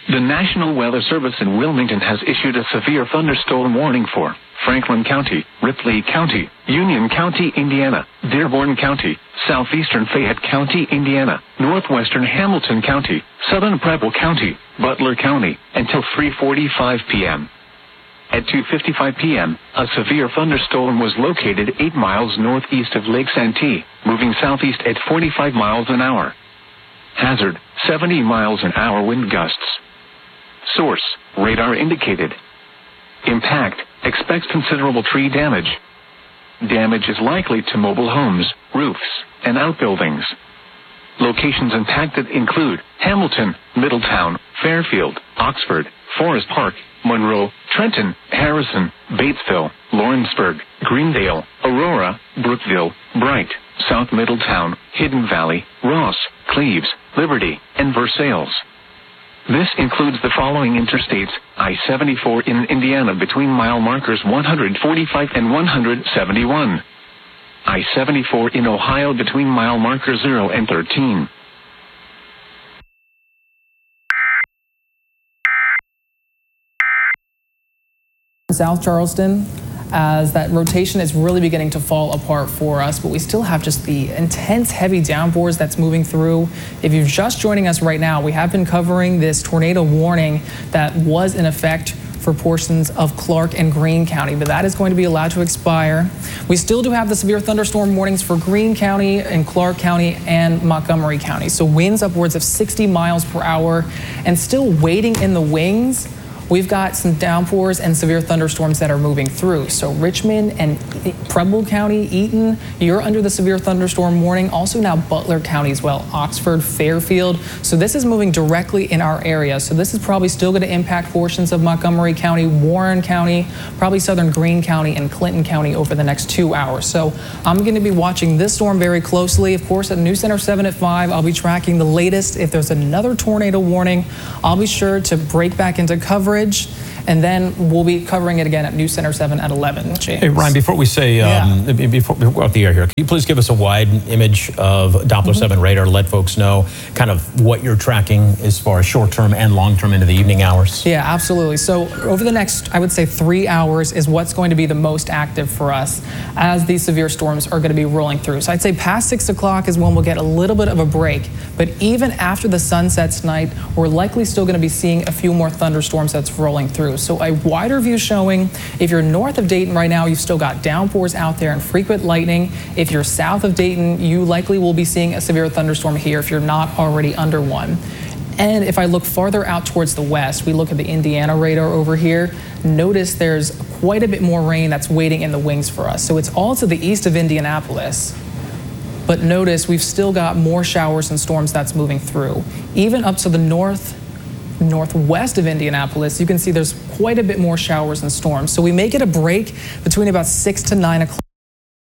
The National Weather Service in Wilmington has issued a severe thunderstorm warning for Franklin County, Ripley County, Union County, Indiana, Dearborn County, southeastern Fayette County, Indiana, northwestern Hamilton County, southern Preble County, Butler County, until 3:45 p.m. At 2:55 p.m., a severe thunderstorm was located 8 miles northeast of Lake Santee, moving southeast at 45 miles an hour. Hazard, 70 miles an hour wind gusts. Source, radar indicated. Impact, expects considerable tree damage. Damage is likely to mobile homes, roofs, and outbuildings. Locations impacted include Hamilton, Middletown, Fairfield, Oxford, Forest Park, Monroe, Trenton, Harrison, Batesville, Lawrenceburg, Greendale, Aurora, Brookville, Bright, South Middletown, Hidden Valley, Ross, Cleves, Liberty, and Versailles. This includes the following interstates: I-74 in Indiana between mile markers 145 and 171. I-74 in Ohio between mile markers 0 and 13. South Charleston, as that rotation is really beginning to fall apart for us, but we still have just the intense heavy downpours that's moving through. If you're just joining us right now, we have been covering this tornado warning that was in effect for portions of Clark and Greene County, but that is going to be allowed to expire. We still do have the severe thunderstorm warnings for Greene County and Clark County and Montgomery County. So winds upwards of 60 miles per hour, and still waiting in the wings, we've got some downpours and severe thunderstorms that are moving through. So Richmond and Preble County, Eaton, you're under the severe thunderstorm warning. Also now Butler County as well, Oxford, Fairfield. So this is moving directly in our area. So this is probably still going to impact portions of Montgomery County, Warren County, probably southern Greene County and Clinton County over the next 2 hours. So I'm going to be watching this storm very closely. Of course, at News Center 7 at 5, I'll be tracking the latest. If there's another tornado warning, I'll be sure to break back into coverage. And then we'll be covering it again at News Center 7 at 11. James. Hey, Ryan, before we say, before we go off the air here, can you please give us a wide image of Doppler 7 radar, let folks know kind of what you're tracking as far as short-term and long-term into the evening hours? Yeah, absolutely. So over the next, I would say 3 hours is what's going to be the most active for us as these severe storms are going to be rolling through. So I'd say past 6 o'clock is when we'll get a little bit of a break. But even after the sun sets tonight, we're likely still going to be seeing a few more thunderstorms that's rolling through. So a wider view showing, if you're north of Dayton right now, you've still got downpours out there and frequent lightning. If you're south of Dayton, you likely will be seeing a severe thunderstorm here if you're not already under one. And if I look farther out towards the west, we look at the Indiana radar over here, notice there's quite a bit more rain that's waiting in the wings for us. So it's all to the east of Indianapolis. But notice we've still got more showers and storms that's moving through. Even up to the northwest of Indianapolis, you can see there's quite a bit more showers and storms. So we may get a break between about 6 to 9 o'clock.